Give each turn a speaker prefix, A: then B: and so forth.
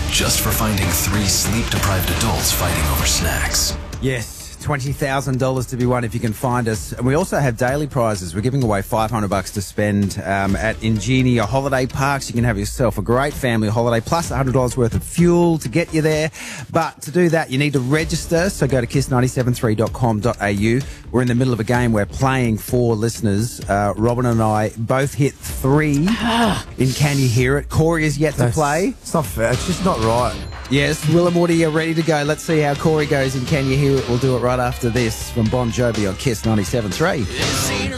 A: just for finding 3 sleep-deprived adults fighting over snacks.
B: Yes. $20,000 to be won if you can find us. And we also have daily prizes. We're giving away $500 to spend at Ingenia Holiday Parks. You can have yourself a great family holiday plus $100 worth of fuel to get you there. But to do that, you need to register. So go to kiss973.com.au. We're in the middle of a game. We're playing for listeners. Robin and I both hit 3 in Can You Hear It? Corey is yet to play.
C: It's not fair. It's just not right.
B: Yes, Will and Woody are ready to go. Let's see how Corey goes in Can You Hear It? We'll do it right after this from Bon Jovi on Kiss 97.3.